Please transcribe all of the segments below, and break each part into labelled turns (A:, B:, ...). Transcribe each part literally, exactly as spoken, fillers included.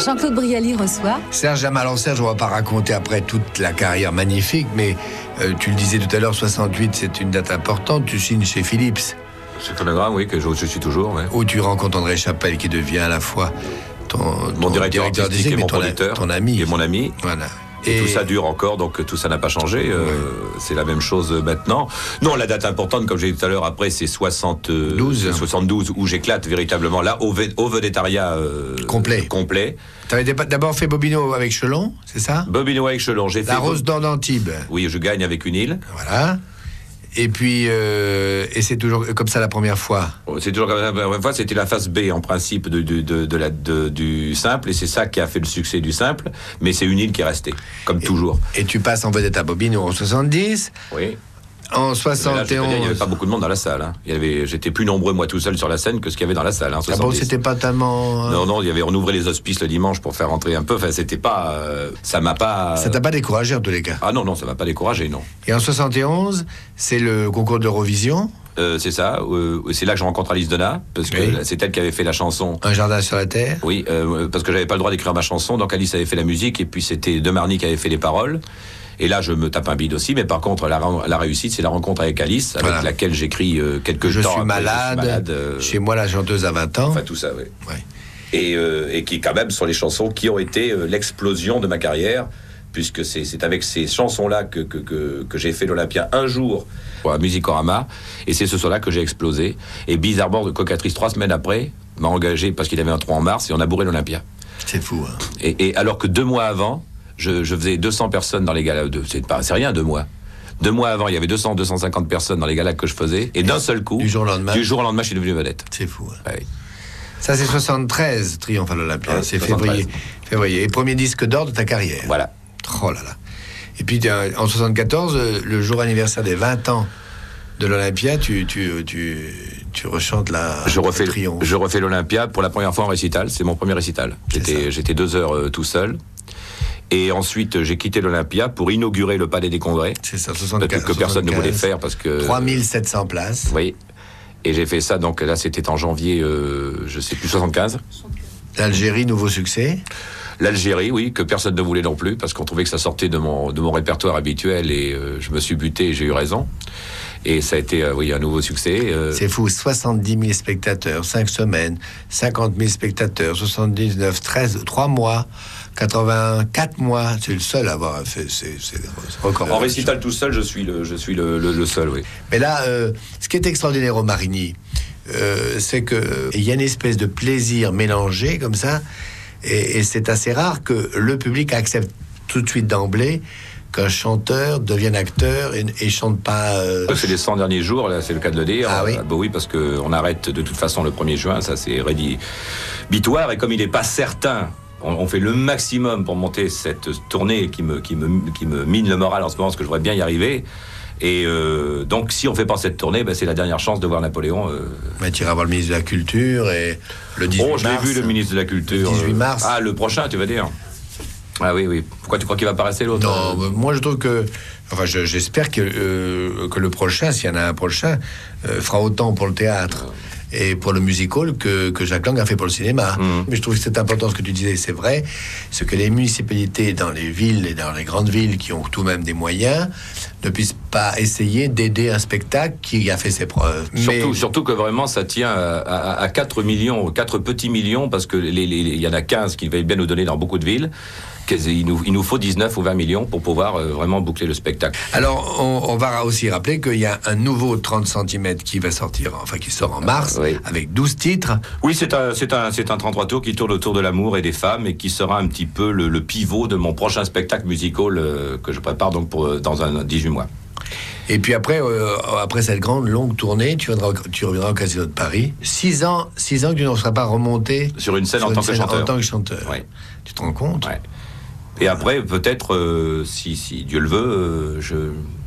A: Jean-Claude Brialy reçoit
B: Serge Lama. Alors Serge, on va pas raconter après toute la carrière magnifique, mais euh, tu le disais tout à l'heure, soixante-huit, c'est une date importante. Tu signes chez Philips.
C: C'est phonogramme, oui, que je, je suis toujours. Ouais.
B: Où tu rencontres André Chapelle, qui devient à la fois ton,
C: mon
B: ton
C: directeur,
B: directeur
C: artistique et mon
B: ton,
C: producteur,
B: ton ami.
C: et mon ami.
B: Voilà.
C: Et,
B: et
C: tout ça dure encore, donc tout ça n'a pas changé. Euh, oui. C'est la même chose maintenant. Non, la date importante, comme j'ai dit tout à l'heure, après, c'est soixante-douze, soixante-douze où j'éclate véritablement là au, vé- au vedettariat euh,
B: complet.
C: complet.
B: Tu avais d'abord fait Bobino avec Chelon, c'est ça?
C: Bobino avec Chelon. J'ai
B: La
C: fait
B: Rose d'Or d'Antibes.
C: Oui, je gagne avec une île.
B: Voilà. Et puis, euh, et c'est toujours comme ça la première fois.
C: C'est toujours comme ça la première fois. C'était la phase B en principe de, de, de, de la, de, du simple, et c'est ça qui a fait le succès du simple. Mais c'est une île qui est restée, comme
B: et,
C: toujours.
B: Et tu passes en vedette à Bobino en soixante-dix.
C: Oui.
B: En soixante et onze.
C: Il n'y avait pas beaucoup de monde dans la salle. Hein. Il y avait, j'étais plus nombreux moi tout seul sur la scène que ce qu'il y avait dans la salle. Hein,
B: ah bon, c'était pas tellement.
C: Non, non, il y avait, on ouvrait les hospices le dimanche pour faire rentrer un peu. Enfin, c'était pas, euh, ça m'a pas.
B: Ça t'a pas découragé en tous les cas.
C: Ah non, non, ça m'a pas découragé, non.
B: Et en soixante et onze, c'est le concours de l'Eurovision.
C: Euh, c'est ça. Euh, c'est là que je rencontre Alice Donna, parce que oui. c'est elle qui avait fait la chanson.
B: Un jardin sur la terre.
C: Oui, euh, parce que j'avais pas le droit d'écrire ma chanson, donc Alice avait fait la musique et puis c'était Demarny qui avait fait les paroles. Et là, je me tape un bide aussi, mais par contre, la, la réussite, c'est la rencontre avec Alice, avec voilà. laquelle j'écris euh, quelques
B: je
C: temps.
B: Suis
C: après,
B: malade,
C: je suis malade. Euh,
B: chez moi, la chanteuse à vingt ans.
C: Enfin, tout ça, oui.
B: Ouais.
C: Et, euh, et qui, quand même, sont les chansons qui ont été euh, l'explosion de ma carrière, puisque c'est, c'est avec ces chansons-là que, que, que, que j'ai fait l'Olympia un jour à Musicorama, et c'est ce soir-là que j'ai explosé. Et bizarrement, de Cocatrice, trois semaines après, m'a engagé parce qu'il avait un trou en mars, et on a bourré l'Olympia.
B: C'est fou, hein.
C: Et, et alors que deux mois avant, Je, je faisais deux cents personnes dans les galas. De, c'est, pas, c'est rien, deux mois. Deux mois avant, il y avait deux cents, deux cent cinquante personnes dans les galas que je faisais. Et, et d'un seul coup,
B: du jour au lendemain,
C: du jour au lendemain, je suis devenu vedette.
B: C'est fou. Hein.
C: Ouais.
B: Ça, c'est soixante-treize, Triomphe à l'Olympia.
C: Ouais,
B: c'est
C: soixante-treize.
B: février. février. Et premier disque d'or de ta carrière.
C: Voilà.
B: Oh là là. Et puis, en soixante-quatorze, le jour anniversaire des vingt ans de l'Olympia, tu, tu, tu, tu rechantes la
C: je refais,
B: Triomphe.
C: Je refais l'Olympia pour la première fois en récital. C'est mon premier récital. J'étais, j'étais deux heures euh, tout seul. Et ensuite, j'ai quitté l'Olympia pour inaugurer le Palais des Congrès.
B: C'est ça, soixante-quinze.
C: Que personne ne voulait faire parce que...
B: trois mille sept cents places.
C: Oui. Et j'ai fait ça, donc là, c'était en janvier, euh, je sais plus, soixante-quinze.
B: L'Algérie, nouveau succès.
C: L'Algérie, oui, que personne ne voulait non plus, parce qu'on trouvait que ça sortait de mon, de mon répertoire habituel, et euh, je me suis buté et j'ai eu raison. Et ça a été, euh, oui, un nouveau succès. Euh...
B: C'est fou, soixante-dix mille spectateurs, cinq semaines, cinquante mille spectateurs, soixante-dix-neuf, treize, trois mois, quatre-vingt-quatre mois. C'est le seul à avoir fait c'est, c'est, c'est record.
C: En récital tout seul, je suis le, je suis le, le, le seul, oui.
B: Mais là, euh, ce qui est extraordinaire au Marigny, euh, c'est qu'il euh, y a une espèce de plaisir mélangé comme ça, et, et c'est assez rare que le public accepte tout de suite d'emblée qu'un chanteur devienne acteur et, et chante pas... Euh...
C: C'est les cent derniers jours, là, c'est le cas de le dire.
B: Ah oui,
C: euh, bah oui, parce qu'on arrête de toute façon le premier juin, ça c'est rédhibitoire, et comme il n'est pas certain, on, on fait le maximum pour monter cette tournée qui me, qui, me, qui me mine le moral en ce moment, parce que je voudrais bien y arriver. Et euh, donc, si on fait pas cette tournée, bah, c'est la dernière chance de voir Napoléon. Euh...
B: Mais tu iras voir le ministre de la Culture, et le dix-huit
C: mars... Oh, je l'ai vu, le ministre de la Culture.
B: Le dix-huit mars.
C: Euh... Ah, le prochain, tu vas dire. Ah oui, oui. Pourquoi tu crois qu'il va pas rester l'autre?
B: Non, euh... moi je trouve que... Enfin, je, j'espère que, euh, que le prochain, s'il y en a un prochain, euh, fera autant pour le théâtre et pour le musical que, que Jacques Lang a fait pour le cinéma. Mmh. Mais je trouve que c'est important ce que tu disais, c'est vrai, ce que les municipalités dans les villes et dans les grandes villes qui ont tout de même des moyens ne puissent pas essayer d'aider un spectacle qui a fait ses preuves.
C: Surtout,
B: Mais...
C: surtout que vraiment ça tient à, à, à quatre millions, quatre petits millions, parce que les, les, il y en a quinze qui veulent bien nous donner dans beaucoup de villes. Il nous, il nous faut dix-neuf ou vingt millions pour pouvoir euh, vraiment boucler le spectacle.
B: Alors, on, on va aussi rappeler qu'il y a un nouveau trente centimètres qui va sortir, enfin qui sort en mars,
C: euh, oui.
B: avec douze titres.
C: Oui, c'est un, c'est, un, c'est un trente-trois tours qui tourne autour de l'amour et des femmes, et qui sera un petit peu le, le pivot de mon prochain spectacle musical euh, que je prépare donc pour, dans un dix-huit mois.
B: Et puis après, euh, après cette grande longue tournée, tu reviendras, tu reviendras au Casino de Paris. Six ans, six ans que tu ne seras pas remonté
C: sur une scène,
B: sur
C: en,
B: une
C: tant
B: scène
C: que chanteur.
B: en tant que chanteur.
C: Oui.
B: Tu te rends compte?
C: Ouais. Et après, peut-être, euh, si, si Dieu le veut, euh, je,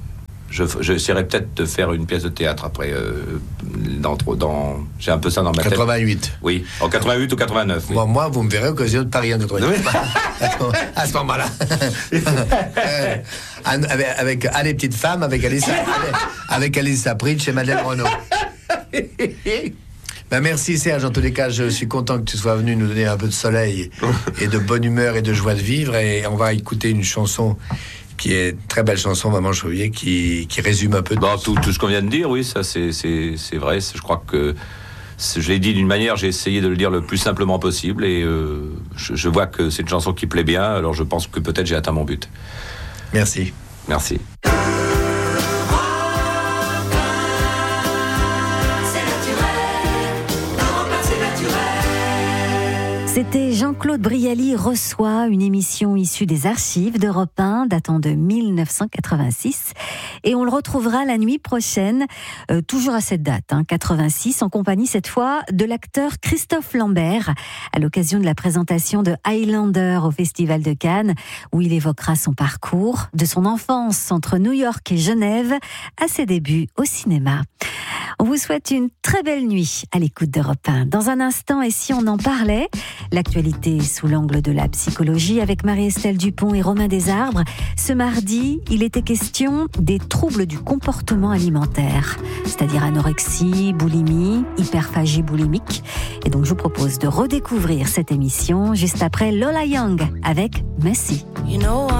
C: je, j'essaierai peut-être de faire une pièce de théâtre après. Euh, dans, dans, j'ai un peu ça dans ma
B: quatre-vingt-huit.
C: Tête. Oui, en quatre-vingt-huit ou quatre-vingt-neuf. Oui.
B: Moi, moi, vous me verrez au Casino de Paris en quatre-vingt-huit. À ce moment-là. euh, avec, avec ah, les petites femmes, avec Alice, avec, avec Alice Sapritch et Madeleine Renaud. Ben merci Serge, en tous les cas, je suis content que tu sois venu nous donner un peu de soleil et de bonne humeur et de joie de vivre. Et on va écouter une chanson qui est une très belle chanson, Maman Chauvier, qui, qui résume un peu
C: bon, tout, tout ce qu'on vient de dire, oui, ça c'est, c'est, c'est vrai. Je crois que je l'ai dit d'une manière, j'ai essayé de le dire le plus simplement possible, et euh, je, je vois que c'est une chanson qui plaît bien, alors je pense que peut-être j'ai atteint mon but.
B: Merci.
C: Merci.
A: C'était Jean-Claude Brialy reçoit, une émission issue des archives d'Europe un datant de dix-neuf cent quatre-vingt-six, et on le retrouvera la nuit prochaine, euh, toujours à cette date, hein, quatre-vingt-six, en compagnie cette fois de l'acteur Christophe Lambert, à l'occasion de la présentation de Highlander au Festival de Cannes, où il évoquera son parcours, de son enfance entre New York et Genève, à ses débuts au cinéma. On vous souhaite une très belle nuit à l'écoute d'Europe un. Dans un instant, et si on en parlait, l'actualité sous l'angle de la psychologie avec Marie-Estelle Dupont et Romain Desarbres. Ce mardi, il était question des troubles du comportement alimentaire, c'est-à-dire anorexie, boulimie, hyperphagie boulimique. Et donc je vous propose de redécouvrir cette émission juste après Lola Young avec Messi. You know